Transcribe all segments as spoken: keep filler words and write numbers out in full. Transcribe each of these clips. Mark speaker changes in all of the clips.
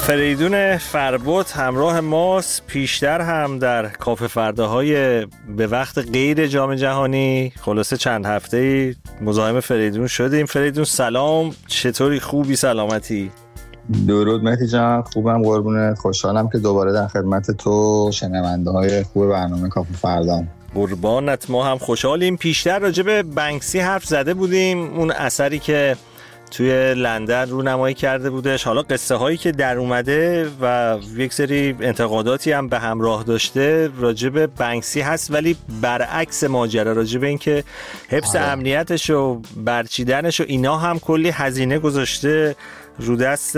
Speaker 1: فریدون فربد همراه ماست، پیشتر هم در کافه فرداهای به وقت غیر جام جهانی خلاصه چند هفته‌ای مزاحم فریدون شدیم. فریدون سلام، چطوری؟ خوبی؟ سلامتی؟
Speaker 2: درود مهدی جان، خوبم قربونت. خوشحالم که دوباره در خدمت تو شنونده های خوب برنامه کافه فردام.
Speaker 1: قربانت، ما هم خوشحالیم. پیشتر راجع به بنکسی حرف زده بودیم، اون اثری که توی لندن رونمایی کرده بودش. حالا قصه هایی که در اومده و یک سری انتقاداتی هم به همراه داشته راجع به بنکسی هست، ولی برعکس ماجرا، راجع به این که حفظ آه. امنیتش و برچیدنش و اینا هم کلی هزینه گذاشته رو دست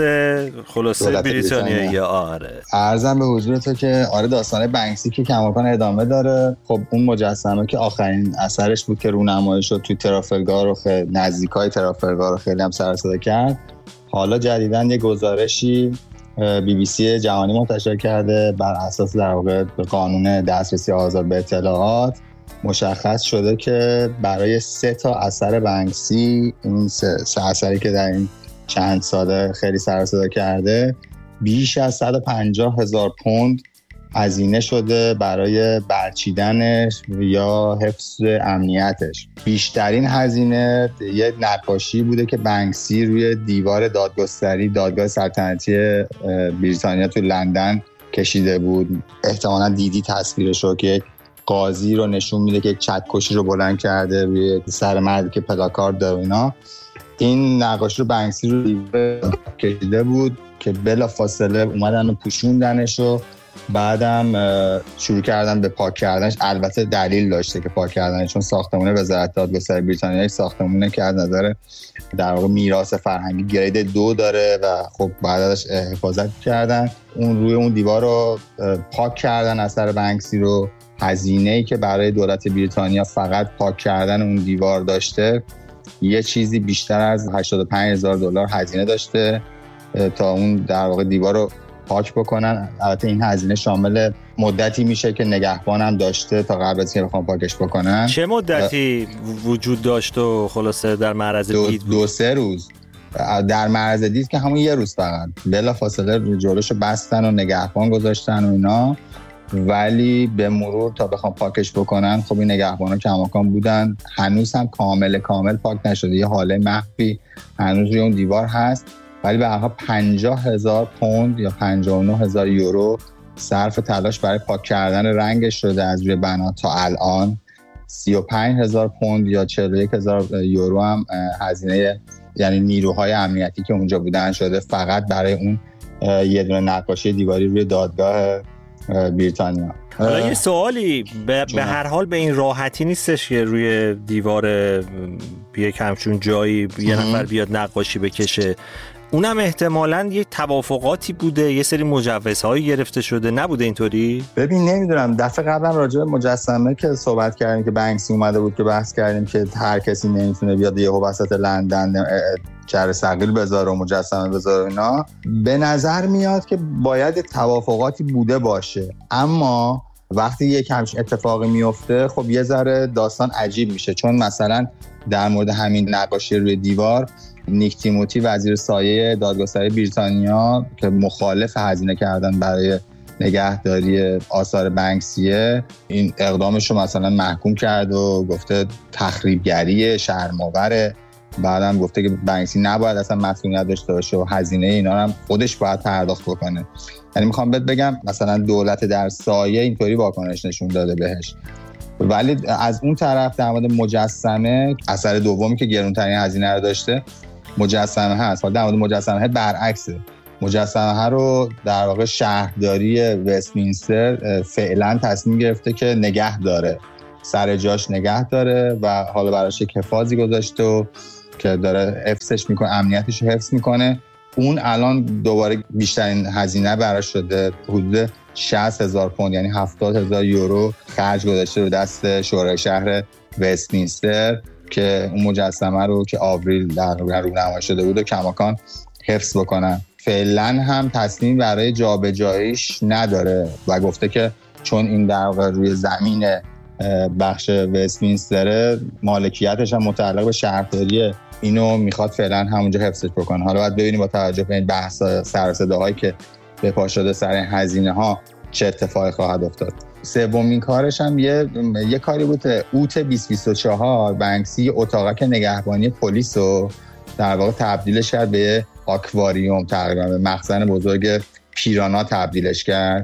Speaker 1: خلاصه بریتانیایی. آره
Speaker 2: عرضم به حضور تو که آره داستان بنکسی که کماکان ادامه داره. خب اون مجسمه که آخرین اثرش بود که رونمایی شد توی ترافلگار و خیلی نزدیکای ترافلگار رو خیلی هم سر صدا کرد، حالا جدیداً یه گزارشی بی بی سی جهانی منتشر کرده بر اساس در واقع قانون دسترسی آزاد به اطلاعات مشخص شده که برای سه تا اثر بنکسی، این سه, سه اثری که در این چند ساله خیلی سر صدا کرده، بیش از صد و پنجاه هزار پوند هزینه شده برای برچیدنش یا حفظ امنیتش. بیشترین هزینه یه نقاشی بوده که بنکسی روی دیوار دادگستری دادگاه سلطنتی بریتانیا تو لندن کشیده بود. احتمالاً دیدی تصویرش رو که یک قاضی رو نشون میده که یک چکشی رو بلند کرده روی سر مردی که پلاکارد داره اینا. این نقاشی رو بنکسی رو دیوار کشیده بود که بلافاصله اومدن و پوشوندنش و بعدم شروع کردن به پاک کردنش. البته دلیل داشته که پاک کردنش، چون ساختمان وزارت دادگستری بریتانیا ساختمونه که از نظر در واقع میراث فرهنگی گرید دو داره و خب بعد ازش حفاظت کردن. اون روی اون دیوار رو پاک کردن اثر بنکسی رو. هزینه‌ای که برای دولت بریتانیا فقط پاک کردن اون دیوار داشته یه چیزی بیشتر از هشتاد و پنج هزار دلار هزینه داشته تا اون در واقع دیوار رو پاک بکنن. البته این هزینه شامل مدتی میشه که نگهبان هم داشته تا قبل از اینکه بخوام پاکش بکنن.
Speaker 1: چه مدتی وجود داشت و خلاصه در معرض
Speaker 2: دو
Speaker 1: دید بود؟
Speaker 2: دو سه روز در معرض دید که همون یه روز فقط بلافاصله جلوشو بستن و نگهبان گذاشتن و اینا، ولی به مرور تا بخوام پاکش بکنن خب این نگهبانا کماکان بودن. هنوز هم کامل کامل پاک نشده، یه حاله مخفی هنوز روی اون دیوار هست، ولی به هر حال پنجاه هزار پوند یا پنجاه و نه هزار یورو صرف تلاش برای پاک کردن رنگش شده از روی بنا تا الان. سی و پنج هزار پوند یا چهل و یک هزار یورو هم هزینه یعنی نیروهای امنیتی که اونجا بودن شده فقط برای اون یه دونه نقاشی دیواری روی دادگاه بریتانیا.
Speaker 1: حالا یه سوالی، به, به هر حال به این راحتی نیستش که روی دیوار یک همچون جایی یه نفر بیاد نقاشی بکشه. اونم احتمالاً یه توافقاتی بوده، یه سری مجوزهایی گرفته شده، نبوده اینطوری؟
Speaker 2: ببین نمیدونم، دفعه قبلا راجع به مجسمه که صحبت کردیم که بنکسی اومده بود که بحث کردیم که هر کسی نمیتونه بیاد یهو وسط لندن کر ثقیل بذاره و مجسمه بذاره اینا. به نظر میاد که باید توافقاتی بوده باشه، اما وقتی یک همچین اتفاقی میفته خب یه ذره داستان عجیب میشه. چون مثلا در مورد همین نقاشی روی دیوار، نیک تیموتی وزیر سایه دادگستری بریتانیا که مخالف هزینه کردن برای نگهداری آثار بنکسیه، این اقدامش رو مثلا محکوم کرد و گفته تخریبگری، شرم‌آوره. بعدم گفته که بنکسی نباید اصلا مسئولیت داشته باشه و هزینه اینا هم خودش باید پرداخت بکنه. یعنی میخوام بهت بگم مثلا دولت در سایه اینطوری واکنش نشون داده بهش. ولی از اون طرف در مورد مجسمه، اثر دومی که گرونترین هزینه رو داشته مجسمه هست. حالا در مورد مجسمه برعکسه. مجسمه رو در واقع شهرداری وستمینستر فعلا تصمیم گرفته که نگه داره، سر جاش نگه داره و حالا براش یک حفاظی گذاشته و که داره حفظش میکنه، امنیتش رو حفظ میکنه. اون الان دوباره بیشترین هزینه براش شده، حدود شصت هزار پوند یعنی هفتاد هزار یورو خرج گذاشته رو دست شورای شهر وستمینستر که اون مجسمه رو که آوریل در رونمایی شده بود و کماکان حفظ بکنن. فعلا هم تصمیم برای جابجاییش نداره و گفته که چون این در واقع روی زمین بخش وستمینستر، مالکیتش هم متعلق به شهرداریه، اینو میخواد فعلا همونجا حفظش بکنه. حالا باید ببینیم با توجه به این بحث سر و صداهایی که به پا شده سر این هزینه ها چه اتفاقی خواهد افتاد. سومین کارش هم یه یه کاری بود، اوت بیست بیست و چهار بنکسی اتاقک نگهبانی پلیس رو در واقع تبدیلش کرد به آکواریوم، تقریبا به مخزن بزرگ پیرانا تبدیلش کرد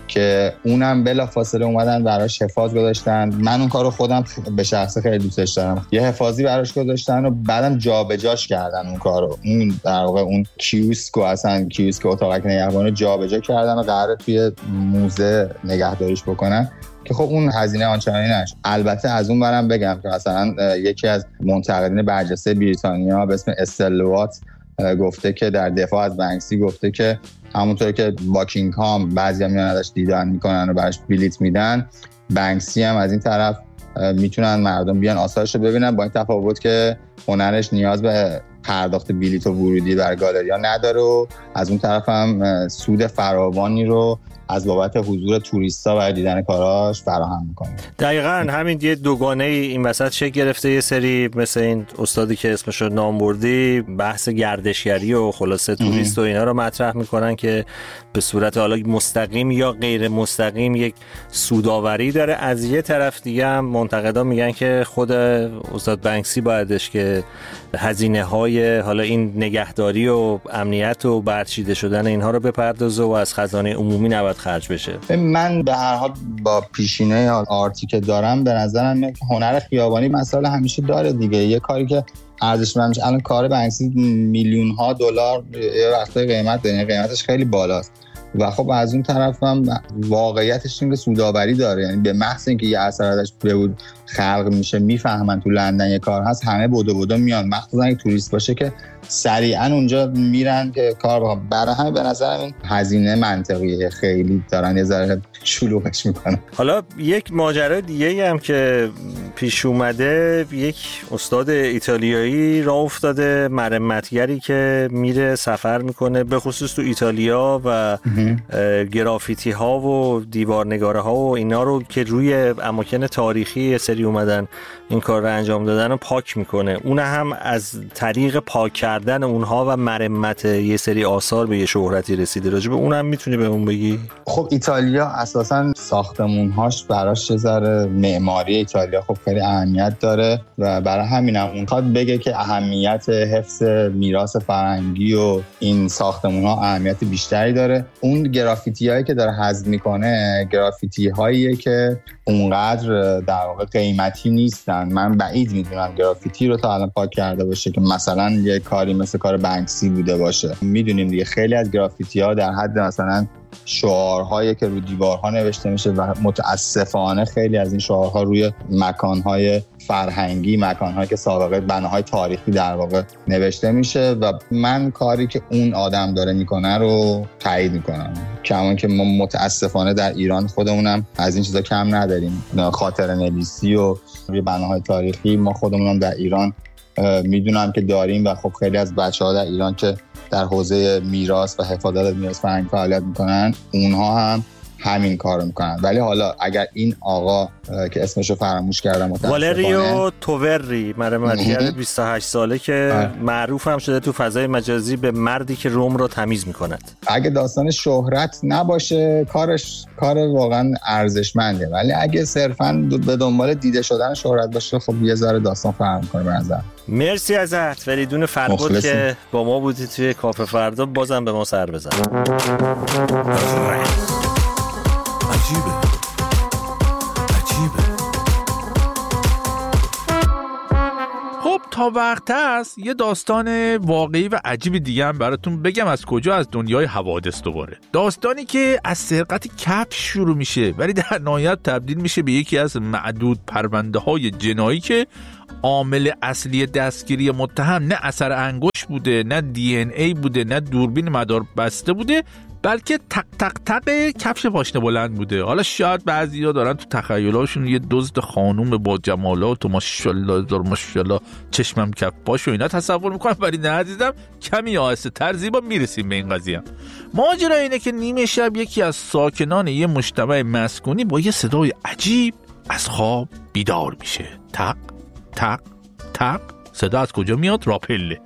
Speaker 2: که اونم بلافاصله اومدن براش حفاظ گذاشتن. من اون کارو خودم به شخص خیلی دوستش دارم. یه حفاظی براش گذاشتن و بعدم جابجاش کردن اون کارو. اون در واقع اون کیوسکو اصلا کیوسک اتاقک نگهبانی جابجا کردن و قراره توی موزه نگهداریش بکنن که خب اون هزینه آنچنانی نشد. البته از اون برم بگم که مثلا یکی از منتقدین برجسته بریتانیا به اسم استلوات گفته که در دفاع از بنکسی گفته که همونطور که باکینگهام بعضی هم میان ازش دیدن میکنن و براش بلیت میدن، بنکسی هم از این طرف میتونن مردم بیان آثارش رو ببینن، با این تفاوت که هنرش نیاز به پرداخت بلیت و ورودی در گالریا نداره و از اون طرف هم سود فراوانی رو از بابت حضور توریستا و دیدن کاراش فراهم میکنه.
Speaker 1: دقیقاً همین یه دوگانه این وسط شکل گرفته. یه سری مثل این استادی که اسمش رو نام بردی بحث گردشگری و خلاصه توریست و اینا رو مطرح میکنن که به صورت حالا مستقیم یا غیر مستقیم یک سوداوری داره. از یه طرف دیگه هم منتقدا میگن که خود استاد بنکسی بایدش که هزینه های حالا این نگهداری و امنیت و برچیده شدن اینها رو بپردازه و از خزانه عمومی نباید خرج بشه.
Speaker 2: من به هر حال با پیشینه آرتی که دارم به نظرم میاد که هنر خیابانی مسئله همیشه داره دیگه. یه کاری که ارزشمند میشه، الان کار بنکسی میلیون ها دلار یه وقته قیمت داره، قیمتش خیلی بالاست و خب از اون طرف هم واقعیتش اینه که سوداوری داره. یعنی به محض اینکه یه اثر ازش بود خلق میشه، میفهمن تو لندن یه کار هست، همه بدو بدو میان، مخصوصا اگه توریست باشه که سریعا اونجا میرن که کار بکنن. برای همین به نظر این هزینه منطقیه، خیلی دارن یه ذره شلوغش میکنن.
Speaker 1: حالا یک ماجرای دیگه هم که پیش اومده، یک استاد ایتالیایی راه افتاده، مرمتگری که میره سفر میکنه به خصوص تو ایتالیا و گرافیتی ها و دیوارنگاره ها و اینا رو که روی اماکن تاریخی سری اومدن این کار رو انجام دادن و پاک میکنه. اون هم از طریق پاک کردن اونها و مرمت یه سری آثار به یه شهرتی رسیده. راجع به اونم میتونی به اون بگی؟
Speaker 2: خب ایتالیا اساساً ساختمون‌هاش براش چه ذره معماری ایتالیا خب خیلی اهمیت داره و برای همینم اون خواد بگه که اهمیت حفظ میراث فرهنگی و این ساختمون‌ها اهمیت بیشتری داره. اون گرافیتی‌هایی که داره حذف میکنه گرافیتی‌هاییه که اونقدر در واقع قیمتی نیستن. من بعید میدونم گرافیتی رو تا الان پاک کرده باشه که مثلا یه کاری مثل کار بنکسی بوده باشه. میدونیم دیگه خیلی از گرافیتی‌ها در حد مثلا شعارهایی که روی دیوارها نوشته میشه و متاسفانه خیلی از این شعارها روی مکانهای فرهنگی، مکانهایی که سابقه بناهای تاریخی در واقع نوشته میشه و من کاری که اون آدم داره میکنه رو تایید میکنم. کمان که ما متاسفانه در ایران خودمونم از این چیزا کم نداریم. خاطره نویسی و روی بناهای تاریخی ما خودمونم در ایران میدونم که داریم و خب خیلی از بچه‌ها در ایران که در حوزه میراث و حفاظت از میراث فرهنگی فعالیت میکنن اونها هم همین کارو میکنن. ولی حالا اگر این آقا که اسمشو فراموش کردم
Speaker 1: والریو تووری، مرمتگر بیست و هشت ساله که آه. معروف هم شده تو فضای مجازی به مردی که روم رو تمیز میکند،
Speaker 2: اگه داستان شهرت نباشه کارش کار واقعا ارزشمنده، ولی اگه صرفاً به دنبال دیده شدن شهرت باشه خب یه ذره داستان فرق میکنه به نظر.
Speaker 1: مرسی ازت فریدون فربود که با ما بودی توی کافه فردا. بازم به ما سر بزن.
Speaker 3: عجیبه عجیبه. خب تا وقت هست یه داستان واقعی و عجیب دیگه هم براتون بگم. از کجا؟ از دنیای حوادث دوباره. داستانی که از سرقت کفش شروع میشه ولی در نهایت تبدیل میشه به یکی از معدود پرونده های جنایی که عامل اصلی دستگیری متهم نه اثر انگشت بوده، نه دی ان ای بوده، نه دوربین مدار بسته بوده، بلکه تق تق تق کفش پاشنه بلند بوده. حالا شاید بعضیا دارن تو تخیلاشون یه دزد خانوم با جمالات و ماشاءالله دار ماشاءالله چشمم کف پاش و اینا تصور میکنن، ولی نه عزیزم، کمی آهسته تر زیبا میرسیم به این قضیه. ماجرا اینه که نیمه شب یکی از ساکنان یه مجتمع مسکونی با یه صدای عجیب از خواب بیدار میشه. تق تق تق. صدا از کجا میاد؟ راپله.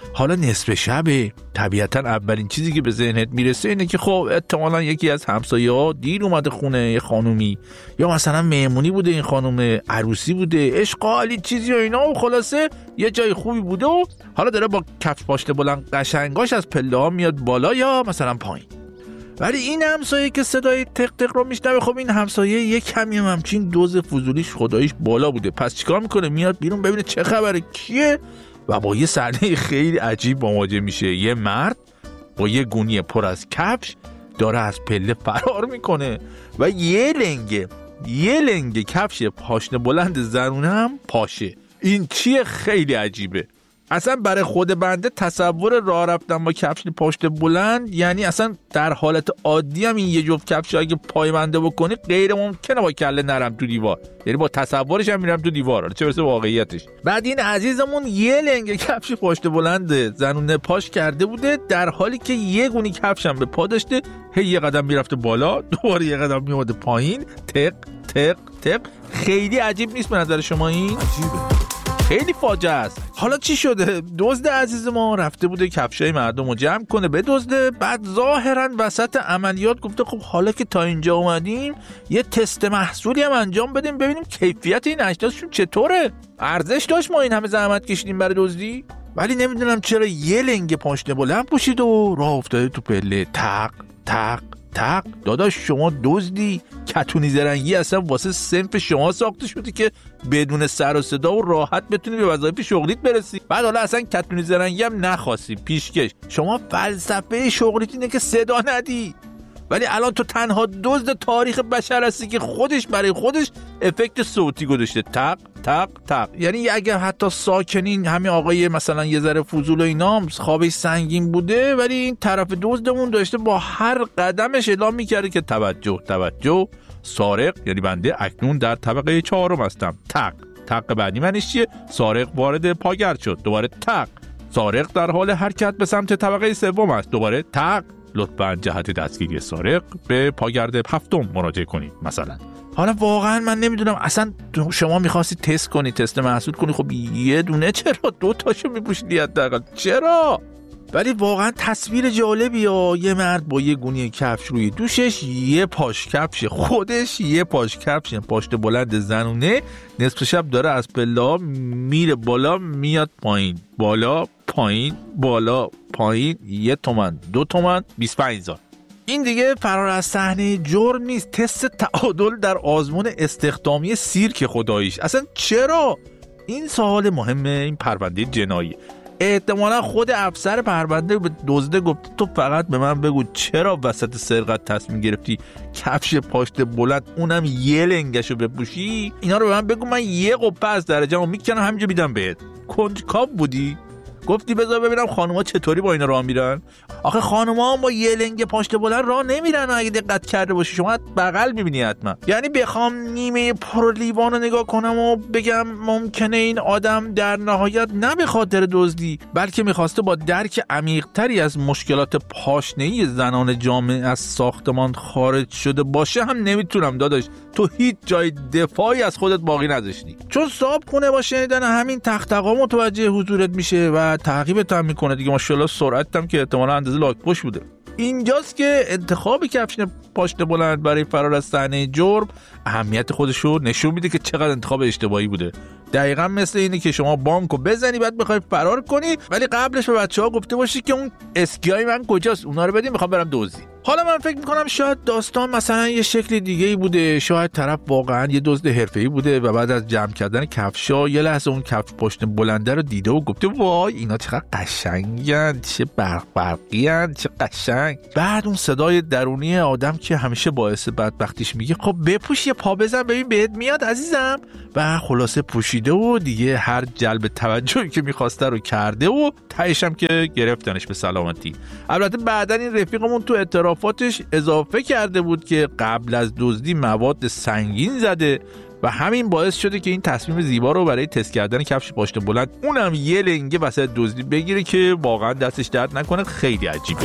Speaker 3: حالا نصف شبه، طبیعتا اولین چیزی که به ذهنت میرسه اینه که خب احتمالاً یکی از همسایه‌ها دیر اومده خونه، یه خانومی، یا مثلا مهمونی بوده، این خانم عروسی بوده، اشغالی چیزی و اینا، و خلاصه یه جای خوبی بوده و حالا داره با کفش پاشنه بلند قشنگاش از پله‌ها میاد بالا یا مثلا پایین. ولی این همسایه که صدای تق تق رو میشنوه، خب این همسایه یه کمی هم همچین دوز فضولیش خداییش بالا بوده، پس چیکار میکنه؟ میاد بیرون ببینه چه خبره، کیه، و با یه صحنه خیلی عجیب مواجه میشه. یه مرد با یه گونی پر از کفش داره از پله فرار میکنه و یه لنگه یه لنگه کفش پاشنه بلند زنونه هم پاشه. این چیه؟ خیلی عجیبه. اصلا برای خود بنده تصور راه رفتن با کفش پاشنه بلند، یعنی اصلا در حالت عادی هم این یه جفت کفش اگه پایبنده بکنی غیر ممکنه با کله نرم تو دیوار، یعنی با تصورش هم میرم تو دیوار، چه برسه واقعیتش. بعد این عزیزمون یه لنگ کفش پاشنه بلند زنونه پاش کرده بوده، در حالی که یه گونی کفش هم به پا داشته، هی یه قدم میرفته بالا، دوباره یه قدم میومده پایین، تق تق تق. خیلی عجیب نیست به نظر شما این؟ عجیبه، خیلی فاجعه است. حالا چی شده؟ دزد عزیز ما رفته بوده کفشای مردم رو جمع کنه بدزده، بعد ظاهرا وسط عملیات گفته خب حالا که تا اینجا اومدیم یه تست محصولی هم انجام بدیم ببینیم کیفیت این اجناسشون چطوره، ارزش داشت ما این همه زحمت کشیدیم برای دزدی. ولی نمیدونم چرا یه لنگ پاشنه بلند پوشید و راه افتاده تو پله، تق تق تق. داداش شما دزدی؟ کتونی زرنگی اصلا واسه صنف شما ساخته شده که بدون سر و صدا و راحت بتونی به وظایف شغلیت برسی. بعد حالا اصلا کتونی زرنگی هم نخواستی، پیشکش. شما فلسفه شغلیت اینه که صدا ندی، ولی الان تو تنها دزد تاریخ بشر هستی که خودش برای خودش افکت صوتی گذاشته، تق تق تق. یعنی اگر حتی ساکنین همین آقای مثلا یه ذره فضول و اینا خوابش سنگین بوده، ولی این طرف دزدمون داشته با هر قدمش اعلام میکرده که توجه توجه، سارق یعنی بنده اکنون در طبقه چهارم هستم، تق تق. بعدی منش چیه؟ سارق وارد پاگرد شد، دوباره تق. سارق در حال حرکت به سمت طبقه سوم است، دوباره تق. لطفاً جهت دستگیری سارق به پاگرد هفتم مراجعه کنید مثلا. حالا واقعا من نمیدونم، اصلا شما میخواستی تست کنی، تست محصول کنی، خب یه دونه چرا دو تاشو میپوشیدی حداقل، چرا؟ ولی واقعا تصویر جالبی ها. یه مرد با یه گونی کفش روی دوشش، یه پاش کفش خودش، یه پاش کفش پاشنه بلند زنونه، نصف شب داره از پله میره بالا میاد پایین، بالا پایین بالا پایین، یه تومن دو تومن بیست و پنج هزار. این دیگه فرار از صحنه جرم نیست، تست تعادل در آزمون استخدامی سیرک خداییش. اصلا چرا؟ این سوال مهمه. این پرونده جنایی، احتمالا خود افسر پرونده به دزده گفت تو فقط به من بگو چرا وسط سرقت تصمیم گرفتی کفش پاشنه بلند اونم یه لنگشو بپوشی، اینا رو به من بگو، من یه قپه از درجه‌مو میکنم همینجا میدم بهت. کنجکاو بودی؟ گفتی بذار ببینم خانوما چطوری با اینا راه میرن. آخه خانوما هم با یه لنگ پاشنه بلند راه نمیرن، اگه دقت کرده باشی شما بغل میبینی حتما. یعنی بخوام نیمه پر لیوان رو نگاه کنم و بگم ممکنه این آدم در نهایت نه به خاطر دزدی بلکه میخواسته با درک عمیق‌تری از مشکلات پاشنه‌ای زنان جامعه از ساختمان خارج شده باشه، هم نمیتونم داداش. تو هیچ جای دفاعی از خودت باقی نذاشتی، چون صاحب خونه با شنیدن همین تختقا متوجه حضورت میشه و تعقیبت هم میکنه دیگه. ماشاءالله سرعت هم که احتمالاً اندازه لاک پشت بوده. اینجاست که انتخاب کفش پاشنه بلند برای فرار از صحنه جرم اهمیت خودش رو نشون میده که چقدر انتخاب اشتباهی بوده. دقیقاً مثل اینه که شما بانکو بزنی بعد بخوای فرار کنی، ولی قبلش به بچه‌ها گفته باشی که اون اسکیای من کجاست، اونا رو بدین میخوام برم دزدی. حالا من فکر میکنم شاید داستان مثلا یه شکل دیگه‌ای بوده، شاید طرف واقعا یه دزد حرفه‌ای بوده و بعد از جمع کردن کفشا یه لحظه اون کفش پاشنه بلنده رو دیده و گفته وای اینا چقدر قشنگن، چه برق برقیان، چه قشنگ. بعد اون صدای درونی آدم که همیشه باعث بدبختیش میگه خب بپوش یه پا بزن ببین بهت میاد عزیزم، و خلاصه پوشیده و دیگه هر جلب توجهی که میخواسته رو کرده و تهش هم که گرفتنش به سلامتی. البته بعدن این رفیقمون تو اعترافاتش اضافه کرده بود که قبل از دزدی مواد سنگین زده و همین باعث شده که این تصمیم زیبا رو برای تست کردن کفش پاشنه بلند اونم یه لنگه وسط دزدی بگیره که واقعا دستش درد نکنه. خیلی عجیبه.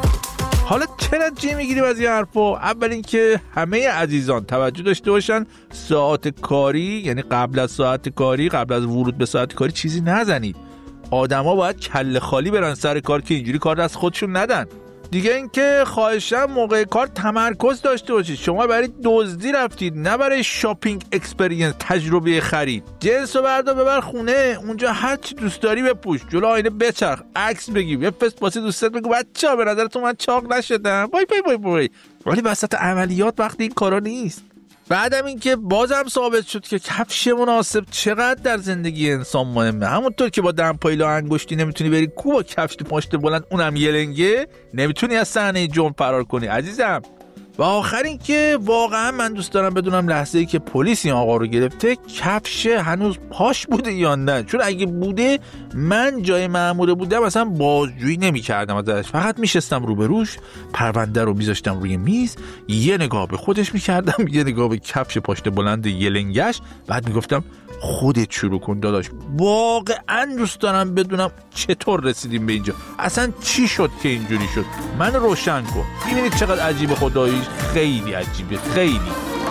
Speaker 3: حالا چرا جی میگیریم از این حرفا؟ اول اینکه همه عزیزان توجه داشته باشن ساعت کاری، یعنی قبل از ساعت کاری، قبل از ورود به ساعت کاری چیزی نزنید. آدما باید کله خالی برن سر کار که اینجوری کار از خودشون ندن. دیگه اینکه خواهشم موقع کار تمرکز داشته باشید. شما برای دزدی رفتید، نه برای شاپینگ اکسپریانس، تجربه خرید. جنسو بردار ببر خونه، اونجا هر چی دوست داری بپوش، جلو آینه بچرخ، عکس بگیر، یه فست واسه دوستت بگو بچه‌ها به نظرتون من چاق نشدم، وای وای وای وای. ولی وسط عملیات وقتی این کارا نیست. بعدم این که بازم ثابت شد که کفش مناسب چقدر در زندگی انسان مهمه. همونطور که با دمپایلا انگشتی نمیتونی بری کو با کفش پشت بلند اونم یه لنگه، نمیتونی از صحنه جرم فرار کنی عزیزم. و آخر این که واقعا من دوست دارم بدونم لحظه ای که پلیس این آقا رو گرفته کفش هنوز پاش بوده یا نه، چون اگه بوده من جای مأمور بودم مثلا بازجویی نمی‌کردم ازش، فقط میشستم روبروش، پرونده رو میذاشتم روی میز، یه نگاه به خودش میکردم، یه نگاه به کفش پشت بلند یلنگش، بعد میگفتم خودت شروع کن داداش. واقعا دوست دارم بدونم چطور رسیدیم به اینجا، اصلا چی شد که اینجوری شد، من روشن کن. ببینید چقدر عجیبه، خداییش خیلی عجیبه، خیلی.